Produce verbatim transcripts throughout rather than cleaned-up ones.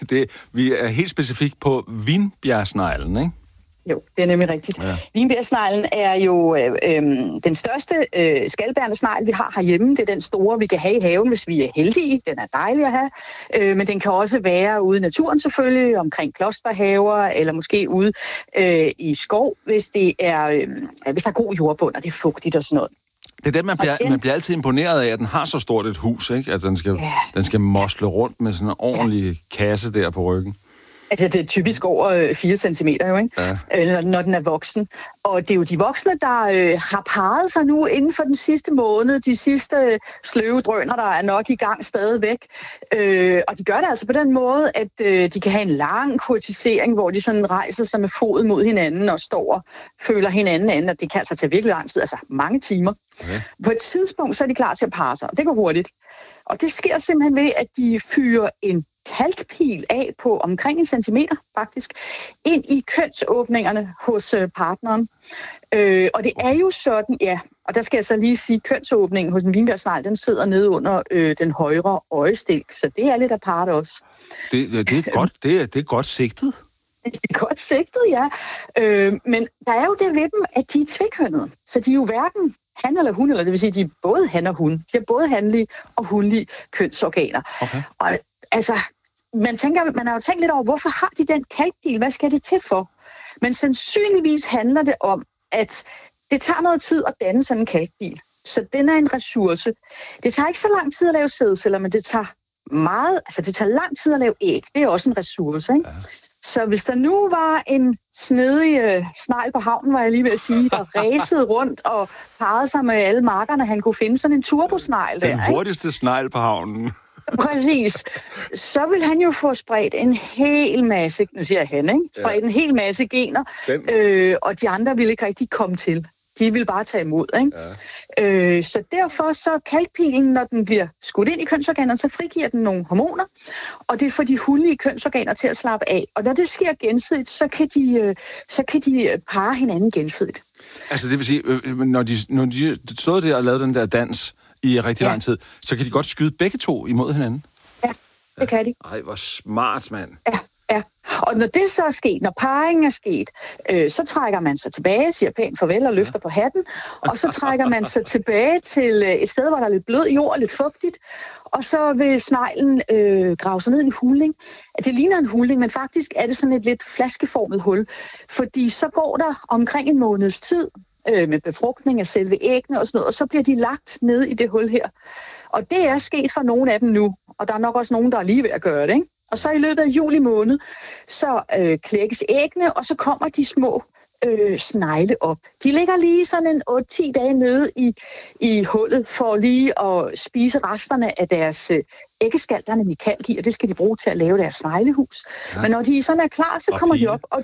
det, vi er helt specifikt på vinbjergsneglen, ikke? Jo, det er nemlig rigtigt. Ja. Vinbjergsneglen er jo øh, øh, den største øh, skalbærende snegl, vi har herhjemme. Det er den store, vi kan have i haven, hvis vi er heldige. Den er dejlig at have. Øh, men den kan også være ude i naturen selvfølgelig, omkring klosterhaver, eller måske ude øh, i skov, hvis, det er, øh, hvis der er god jordbund, og det er fugtigt og sådan noget. Det er det, man bliver, den... man bliver altid imponeret af, at den har så stort et hus, ikke? Altså, den skal, ja. den skal mosle rundt med sådan en ordentlig ja. kasse der på ryggen. Altså, det er typisk over fire centimeter, jo, ikke? Ja. Når den er voksen. Og det er jo de voksne, der øh, har parret sig nu inden for den sidste måned. De sidste sløve drøner, der er nok i gang stadigvæk. Øh, og de gør det altså på den måde, at øh, de kan have en lang kurtisering, hvor de sådan rejser sig med foden mod hinanden og står og føler hinanden an. Og det kan altså tage virkelig lang tid, altså mange timer. Okay. På et tidspunkt, så er de klar til at parre sig, og det går hurtigt. Og det sker simpelthen ved, at de fyrer en kalkpil af på omkring en centimeter, faktisk, ind i kønsåbningerne hos øh, partneren. Øh, og det er jo sådan, ja, og der skal jeg så lige sige, kønsåbningen hos en vinbjergsnegl, den sidder nede under øh, den højre øjestilk, så det er lidt apart også. Det, det, det, er, godt, det, er, det er godt sigtet. Det er godt sigtet, ja. Øh, men der er jo det ved dem, at de er tvekønnede, så de er jo hverken han eller hun, eller det vil sige, de er både han og hun. De har både hanlige og hunlige kønsorganer. Okay. Og altså, man tænker, man har jo tænkt lidt over, hvorfor har de den kalkpil? Hvad skal det til for? Men sandsynligvis handler det om, at det tager noget tid at danne sådan en kalkpil. Så den er en ressource. Det tager ikke så lang tid at lave sædceller, men det tager meget, altså det tager lang tid at lave æg. Det er også en ressource, ikke? Ja. Så hvis der nu var en snedig øh, snegl på havnen, var jeg lige ved at sige, der ræsede rundt og parrede sig med alle markerne, han kunne finde sådan en turbosnegl der. Den hurtigste snegl på havnen. Præcis. Så vil han jo få spredt en hel masse, nu siger jeg han, ikke? Spredt ja. en hel masse gener, øh, og de andre ville ikke rigtig komme til. De vil bare tage imod, ikke? Ja. Øh, så derfor så kalkpilen, når den bliver skudt ind i kønsorganerne, så frigiver den nogle hormoner, og det får de hunlige kønsorganer til at slappe af. Og når det sker gensidigt, så kan de, øh, så kan de parre hinanden gensidigt. Altså det vil sige, øh, når de, når de stod der og lavede den der dans i rigtig ja. lang tid, så kan de godt skyde begge to imod hinanden? Ja, det ja. kan de. Ej, hvor smart, mand. Ja. Ja, og når det så er sket, når parringen er sket, øh, så trækker man sig tilbage, siger pænt farvel og løfter på hatten, og så trækker man sig tilbage til øh, et sted, hvor der er lidt blød jord, lidt fugtigt, og så vil sneglen øh, grave sig ned i en hulning. Det ligner en hulning, men faktisk er det sådan et lidt flaskeformet hul, fordi så går der omkring en måneds tid øh, med befrugtning af selve æggene og sådan noget, og så bliver de lagt ned i det hul her. Og det er sket for nogle af dem nu, og der er nok også nogen, der er lige ved at gøre det, ikke? Og så i løbet af juli måned, så øh, klækkes æggene, og så kommer de små øh, snegle op. De ligger lige sådan en otte til ti dage nede i, i hullet for lige at spise resterne af deres øh, æggeskal, der er nemlig kalk i, og det skal de bruge til at lave deres sneglehus. Ja. Men når de sådan er klar, så kommer okay. de op og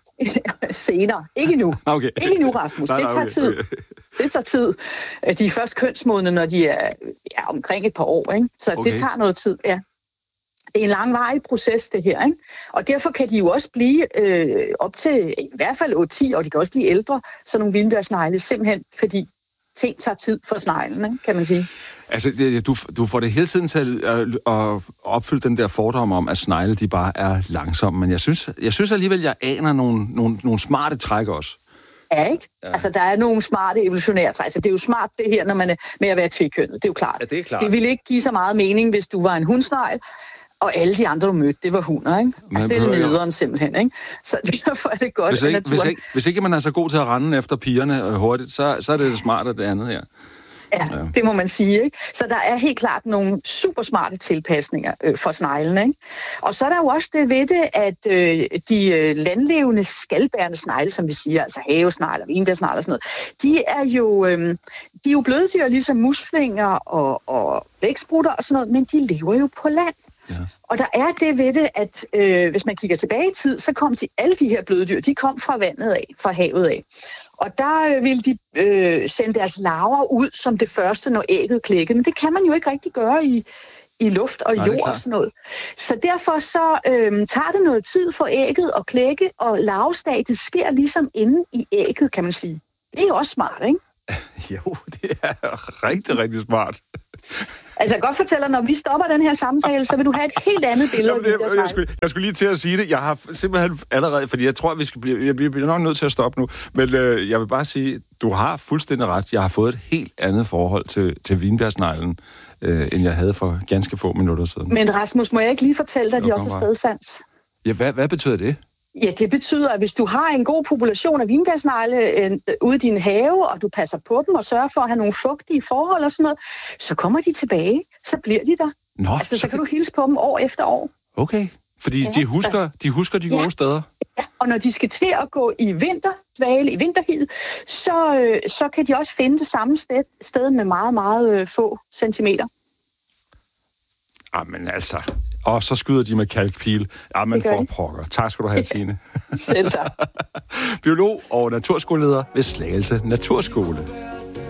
senere. Ikke nu. Okay. Ikke nu, Rasmus. Nej, nej, det tager tid. Okay. Det tager tid. De er først kønsmodne, når de er ja, omkring et par år, ikke? Så okay. det tager noget tid, ja. Det er en langvarig proces, det her, ikke? Og derfor kan de jo også blive øh, op til i hvert fald otte til ti, og de kan også blive ældre, så nogle vinbjergsnegle, simpelthen fordi ting tager tid for sneglen, ikke? Kan man sige. Altså, du, du får det hele tiden til at, at opfylde den der fordom om, at snegle, de bare er langsomme, men jeg synes, jeg synes alligevel, jeg aner nogle, nogle, nogle smarte træk også. Ja, ikke? Ja. Altså, der er nogle smarte evolutionære træk. Altså, det er jo smart, det her, når man er med at være tvekønnet. Det er jo klart. Ja, det er klart. Det ville ikke give så meget mening, hvis du var en hundsnegl, og alle de andre, du mødte, det var hunder, ikke? Altså, det er nederen simpelthen, ikke? Så derfor er det godt, hvis ikke, at naturen... Hvis ikke, hvis ikke man er så god til at rende efter pigerne hurtigt, så, så er det det smarte af det andet her. Ja, ja, det må man sige, ikke? Så der er helt klart nogle super smarte tilpasninger øh, for sneglene, ikke? Og så er der jo også det ved det, at øh, de øh, landlevende skalbærende snegle, som vi siger, altså havesnegle og vinbjergsnegle og sådan noget, de er jo, øh, de er jo bløddyr, ligesom muslinger og, og vækstsprutter og sådan noget, men de lever jo på land. Ja. Og der er det ved det, at øh, hvis man kigger tilbage i tid, så kom de, alle de her bløddyr, de kom fra vandet af, fra havet af. Og der øh, ville de øh, sende deres larver ud som det første, når ægget klækkede. Men det kan man jo ikke rigtig gøre i, i luft og jord og sådan noget. Så derfor så øh, tager det noget tid for ægget at klække, og larvestadiet sker ligesom inde i ægget, kan man sige. Det er jo også smart, ikke? Jo, det er rigtig, rigtig smart. Altså, jeg kan godt fortælle dig, når vi stopper den her samtale, så vil du have et helt andet billede Jamen, af det, jeg, vintersnegle. skulle, jeg skulle lige til at sige det. Jeg har simpelthen allerede, fordi jeg tror, vi skal blive, jeg bliver nok nødt til at stoppe nu, men øh, jeg vil bare sige, du har fuldstændig ret. Jeg har fået et helt andet forhold til, til vinbærsneglen, øh, end jeg havde for ganske få minutter siden. Men Rasmus, må jeg ikke lige fortælle dig, at de Jo, også har kom bare. stedsans? Ja, hvad, hvad betyder det? Ja, det betyder, at hvis du har en god population af vinbærsnegle øh, ude i din have, og du passer på dem og sørger for at have nogle fugtige forhold og sådan noget, så kommer de tilbage. Så bliver de der. Nå, Altså, så kan du hilse på dem år efter år. Okay, fordi Ja, de, husker, de husker de gode Ja. steder. Ja, og når de skal til at gå i vinterdvale, i vinterhid, så, øh, så kan de også finde det samme sted, sted med meget, meget øh, få centimeter. Jamen altså, og så skyder de med kalkpil. Jamen Det gør for de. pokker. Tak skal du have, Tine. Selv tak. Biolog og naturskoleleder ved Slagelse Naturskole.